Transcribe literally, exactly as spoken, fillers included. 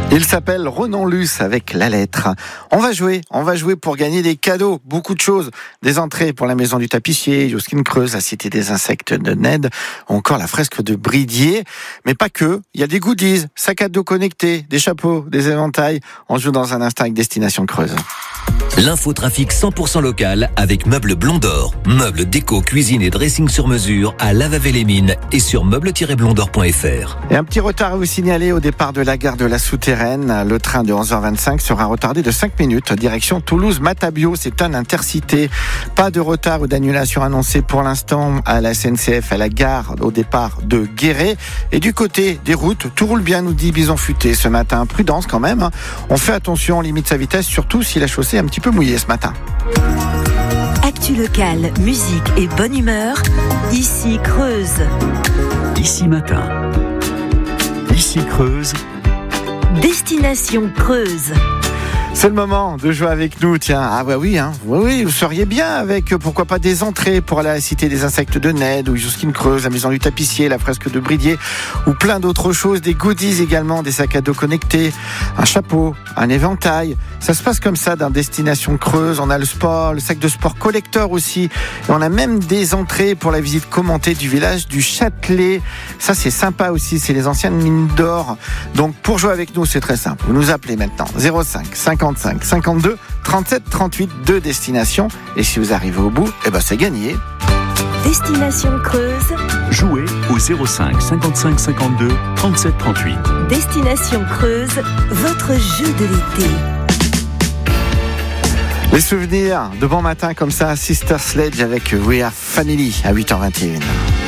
Il s'appelle Renan Luce avec la lettre. On va jouer, on va jouer pour gagner des cadeaux, beaucoup de choses. Des entrées pour la maison du tapissier, Josquin Creuse, la cité des insectes de Ned, ou encore la fresque de Bridier. Mais pas que, il y a des goodies, sacs à dos connectés, des chapeaux, des éventails. On joue dans un instant avec Destination Creuse. L'infotrafic cent pour cent local avec Meubles Blondor. Meubles, déco, cuisine et dressing sur mesure à Lavavé-les-Mines et sur meubles tiret blondor point f r. Et un petit retard à vous signaler au départ de la gare de la Souterraine. Le train de onze heures vingt-cinq sera retardé de cinq minutes. Direction Toulouse-Matabio, c'est un intercité. Pas de retard ou d'annulation annoncée pour l'instant à la S N C F à la gare au départ de Guéret. Et du côté des routes, tout roule bien, nous dit Bison Futé ce matin. Prudence quand même. On fait attention, on limite sa vitesse, surtout si la chaussée est un petit peu mouillée ce matin. Actu locale, musique et bonne humeur. Ici Creuse. Ici matin. Ici Creuse. Destination Creuse. C'est le moment de jouer avec nous, tiens. Ah bah oui, hein. Oui, oui, vous seriez bien avec, pourquoi pas, des entrées pour aller à la cité des insectes de Ned, ou Josquin Creuse, la maison du tapissier, la fresque de Bridier, ou plein d'autres choses, des goodies également, des sacs à dos connectés, un chapeau, un éventail. Ça se passe comme ça dans Destination Creuse. On a le sport, le sac de sport collector aussi. Et on a même des entrées pour la visite commentée du village du Châtelet. Ça, c'est sympa aussi. C'est les anciennes mines d'or. Donc, pour jouer avec nous, c'est très simple. Vous nous appelez maintenant. zéro cinq cinquante-cinq cinquante-deux trente-sept trente-huit de Destination. Et si vous arrivez au bout, eh ben, c'est gagné. Destination Creuse. Jouez au zéro cinq cinquante-cinq cinquante-deux trente-sept trente-huit. Destination Creuse, votre jeu de l'été. Les souvenirs de bon matin comme ça, Sister Sledge avec We Are Family à huit heures vingt et une.